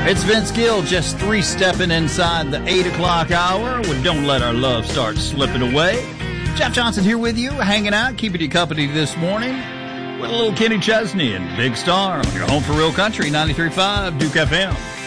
It's Vince Gill just three-stepping inside the 8 o'clock hour with Don't Let Our Love Start Slipping Away. Jeff Johnson here with you, hanging out, keeping you company this morning with a little Kenny Chesney and Big Star on your home for real country, 93.5 Duke FM.